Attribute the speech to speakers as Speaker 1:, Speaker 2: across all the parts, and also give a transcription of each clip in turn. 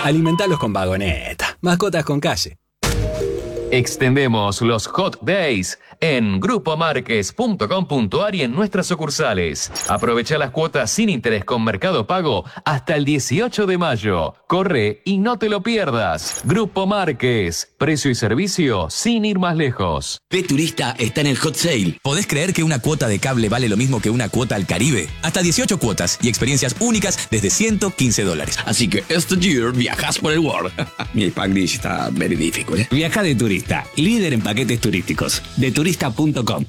Speaker 1: Alimentalos con Vagoneta. Mascotas con calle.
Speaker 2: Extendemos los Hot Days en grupomarques.com.ar y en nuestras sucursales. Aprovecha las cuotas sin interés con Mercado Pago hasta el 18 de mayo. Corre y no te lo pierdas. Grupo Márquez. Precio y servicio sin ir más lejos.
Speaker 3: P-Turista está en el Hot Sale. ¿Podés creer que una cuota de cable vale lo mismo que una cuota al Caribe? Hasta 18 cuotas y experiencias únicas desde $115.
Speaker 4: Así que este year viajas por el world. Mi Spanglish está very difficult.
Speaker 5: Viaja de turista, líder en paquetes turísticos. Deturista.com.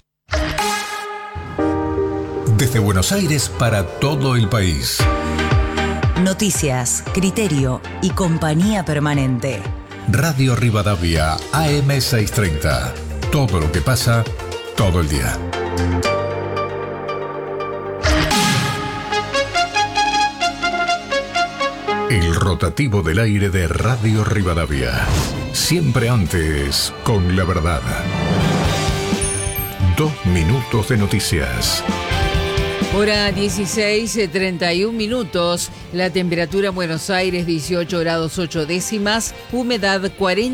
Speaker 6: Desde Buenos Aires para todo el país.
Speaker 7: Noticias, criterio y compañía permanente.
Speaker 6: Radio Rivadavia, AM630. Todo lo que pasa, todo el día. El rotativo del aire de Radio Rivadavia. Siempre antes, con la verdad. 2 minutos de noticias.
Speaker 8: Hora 16:31 minutos. La temperatura en Buenos Aires 18 grados 8 décimas, humedad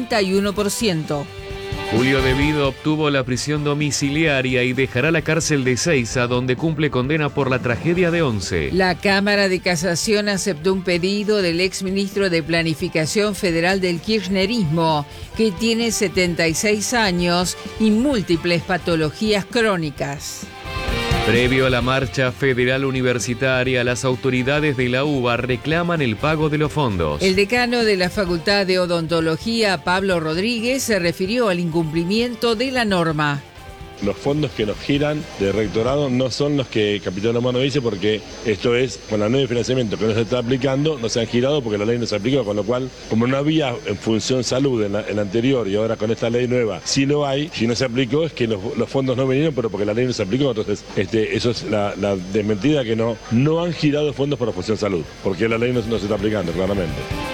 Speaker 8: 41%.
Speaker 2: Julio Devido obtuvo la prisión domiciliaria y dejará la cárcel de Ezeiza, donde cumple condena por la tragedia de Once.
Speaker 8: La Cámara de Casación aceptó un pedido del exministro de Planificación Federal del Kirchnerismo, que tiene 76 años y múltiples patologías crónicas.
Speaker 2: Previo a la marcha federal universitaria, las autoridades de la UBA reclaman el pago de los fondos.
Speaker 8: El decano de la Facultad de Odontología, Pablo Rodríguez, se refirió al incumplimiento de la norma.
Speaker 9: Los fondos que nos giran de rectorado no son los que Capitán Humano dice, porque esto es con la ley de financiamiento que no se está aplicando, no se han girado porque la ley no se aplicó, con lo cual, como no había en función salud en la anterior y ahora con esta ley nueva, sí lo hay, si no se aplicó es que los fondos no vinieron, pero porque la ley no se aplicó, entonces eso es la desmentida, que no han girado fondos para función salud, porque la ley no se está aplicando, claramente.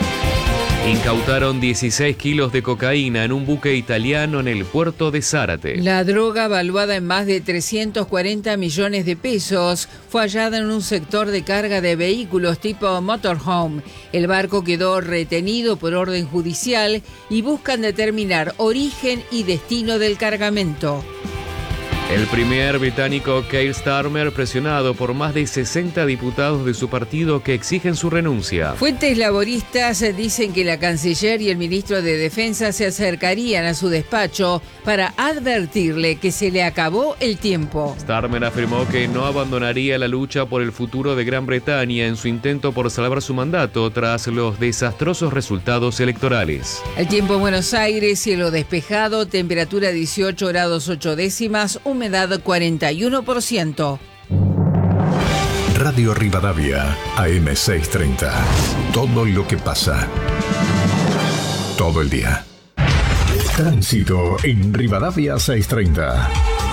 Speaker 2: Incautaron 16 kilos de cocaína en un buque italiano en el puerto de Zárate.
Speaker 8: La droga, valuada en más de 340 millones de pesos, fue hallada en un sector de carga de vehículos tipo motorhome. El barco quedó retenido por orden judicial y buscan determinar origen y destino del cargamento.
Speaker 2: El premier británico Keir Starmer, presionado por más de 60 diputados de su partido que exigen su renuncia.
Speaker 8: Fuentes laboristas dicen que la canciller y el ministro de Defensa se acercarían a su despacho para advertirle que se le acabó el tiempo.
Speaker 2: Starmer afirmó que no abandonaría la lucha por el futuro de Gran Bretaña en su intento por salvar su mandato tras los desastrosos resultados electorales.
Speaker 8: El tiempo en Buenos Aires, cielo despejado, temperatura 18 grados 8 décimas, humedad 41%.
Speaker 6: Radio Rivadavia, AM630. Todo lo que pasa, todo el día. Tránsito en Rivadavia 630.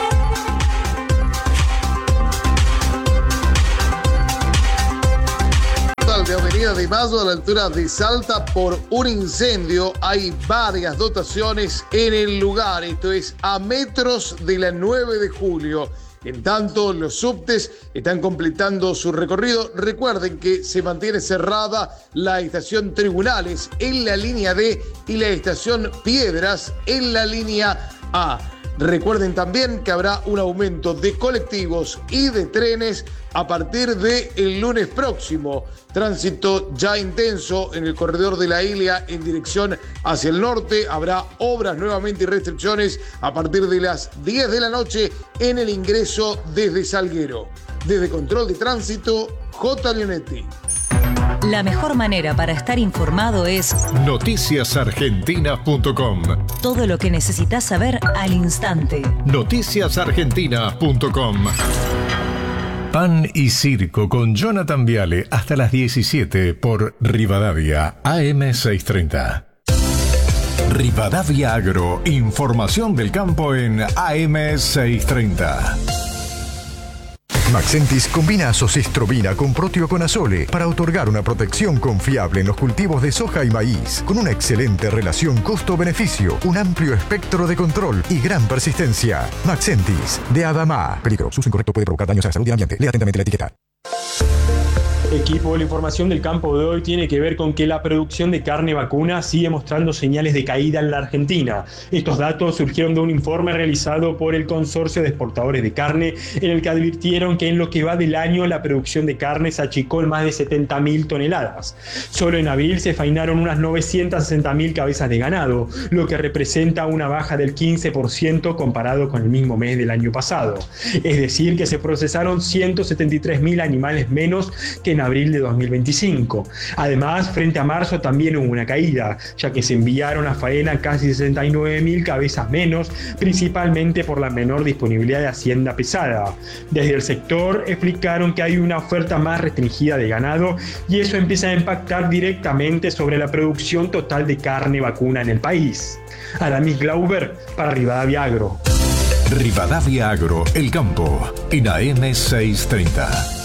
Speaker 10: De Avenida de Mayo a la altura de Salta por un incendio. Hay varias dotaciones en el lugar. Esto es a metros de la 9 de julio. En tanto, los subtes están completando su recorrido. Recuerden que se mantiene cerrada la estación Tribunales en la línea D y la estación Piedras en la línea A. Recuerden también que habrá un aumento de colectivos y de trenes a partir del lunes próximo. Tránsito ya intenso en el corredor de la Ilia en dirección hacia el norte. Habrá obras nuevamente y restricciones a partir de las 10 de la noche en el ingreso desde Salguero. Desde Control de Tránsito, J. Leonetti.
Speaker 7: La mejor manera para estar informado es
Speaker 6: noticiasargentina.com.
Speaker 7: Todo lo que necesitas saber al instante.
Speaker 6: Noticiasargentina.com. Pan y Circo con Jonathan Viale hasta las 17 por Rivadavia AM630. Rivadavia Agro, información del campo en AM630.
Speaker 11: Maxentis combina azoxestrobina con proteoconazole para otorgar una protección confiable en los cultivos de soja y maíz, con una excelente relación costo-beneficio, un amplio espectro de control y gran persistencia. Maxentis, de Adama. Peligro, su uso incorrecto puede provocar daños a la salud y al ambiente. Lea atentamente la etiqueta.
Speaker 12: Equipo, la información del campo de hoy tiene que ver con que la producción de carne vacuna sigue mostrando señales de caída en la Argentina. Estos datos surgieron de un informe realizado por el Consorcio de Exportadores de Carne, en el que advirtieron que en lo que va del año la producción de carne se achicó en más de 70.000 toneladas. Solo en abril se faenaron unas 960.000 cabezas de ganado, lo que representa una baja del 15% comparado con el mismo mes del año pasado. Es decir, que se procesaron 173.000 animales menos que en abril de 2025. Además, frente a marzo también hubo una caída, ya que se enviaron a faena casi 69.000 cabezas menos, principalmente por la menor disponibilidad de hacienda pesada. Desde el sector explicaron que hay una oferta más restringida de ganado y eso empieza a impactar directamente sobre la producción total de carne vacuna en el país. Aramis Glauber para Rivadavia Agro.
Speaker 6: Rivadavia Agro, el campo, en AM 630.